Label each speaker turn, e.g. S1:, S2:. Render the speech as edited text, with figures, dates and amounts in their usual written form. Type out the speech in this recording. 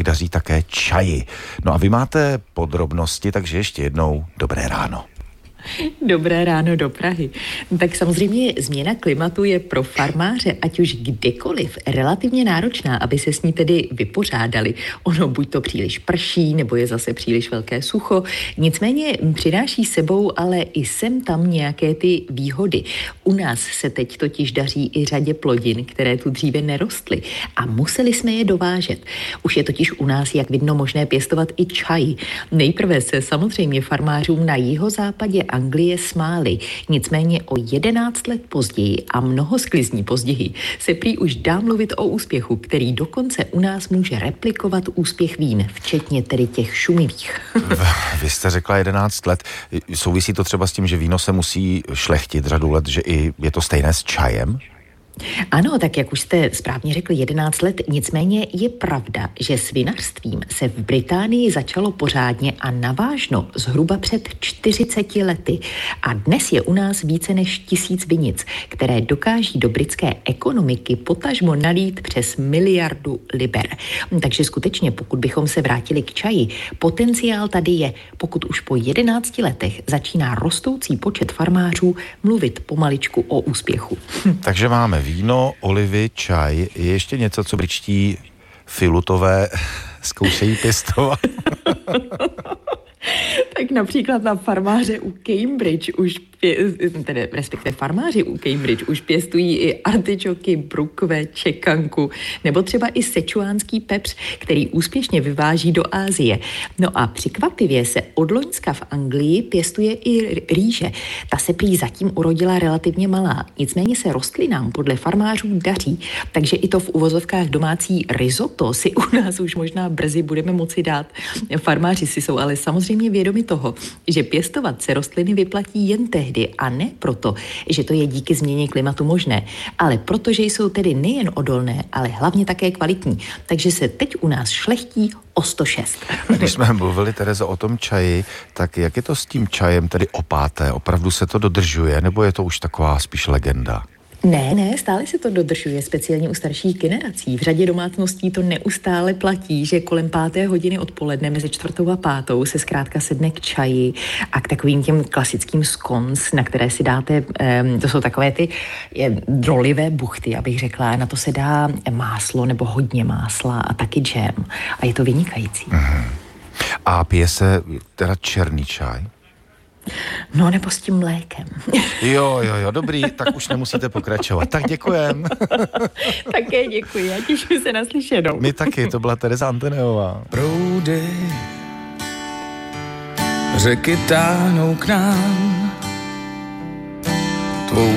S1: daří také čaji. No a vy máte podrobnosti, takže ještě jednou dobré ráno.
S2: Dobré ráno do Prahy. Tak samozřejmě změna klimatu je pro farmáře, ať už kdekoliv, relativně náročná, aby se s ní tedy vypořádali. Ono buď to příliš prší, nebo je zase příliš velké sucho. Nicméně přináší sebou ale i sem tam nějaké ty výhody. U nás se teď totiž daří i řadě plodin, které tu dříve nerostly a museli jsme je dovážet. Už je totiž u nás, jak vidno, možné pěstovat i čaj. Nejprve se samozřejmě farmářům na jihozápadě Anglie smáli. Nicméně o 11 let později a mnoho sklizní později se prý už dá mluvit o úspěchu, který dokonce u nás může replikovat úspěch vín, včetně tedy těch šumivých.
S1: Vy jste řekla 11 let. Souvisí to třeba s tím, že víno se musí šlechtit řadu let, že i je to stejné s čajem?
S2: Ano, tak jak už jste správně řekli, 11 let, nicméně je pravda, že s vinařstvím se v Británii začalo pořádně a navážno zhruba před 40 lety. A dnes je u nás více než 1000 vinic, které dokáží do britské ekonomiky potažmo nalít přes 1 miliardu liber. Takže skutečně, pokud bychom se vrátili k čaji, potenciál tady je, pokud už po 11 letech začíná rostoucí počet farmářů mluvit pomaličku o úspěchu.
S1: Takže máme víno, olivy, čaj. Je ještě něco, co britští filutové zkoušejí pěstovat?
S2: Tak například na farmáře u Cambridge respektive farmáři u Cambridge už pěstují i artičoky, brukve, čekanku nebo třeba i sečuánský pepř, který úspěšně vyváží do Asie. No a překvapivě se od loňska v Anglii pěstuje i rýže. Ta se prý zatím urodila relativně malá, nicméně se rostlinám podle farmářů daří, takže i to v uvozovkách domácí risotto si u nás už možná brzy budeme moci dát. Farmáři si jsou ale samozřejmě vědomi toho, že pěstovat se rostliny vyplatí jen tehdy a ne proto, že to je díky změně klimatu možné, ale protože jsou tedy nejen odolné, ale hlavně také kvalitní. Takže se teď u nás šlechtí o 106.
S1: Když jsme mluvili, Terezo, o tom čaji, tak jak je to s tím čajem tedy opáté? Opravdu se to dodržuje, nebo je to už taková spíš legenda?
S2: Ne, stále se to dodržuje, speciálně u starších generací. V řadě domácností to neustále platí, že kolem 5. hodiny odpoledne mezi 4. a 5. se zkrátka sedne k čaji a k takovým těm klasickým scones, na které si dáte, to jsou takové ty drolivé buchty, abych řekla, na to se dá máslo nebo hodně másla a taky džem a je to vynikající.
S1: A pije se teda černý čaj?
S2: No, nebo s tím mlékem.
S1: Jo, dobrý, tak už nemusíte pokračovat. Tak děkujem.
S2: Také děkuji a těším se na slyšenou.
S1: My taky, to byla Tereza Anteneová.
S3: Proudy řeky táhnou k nám, tvou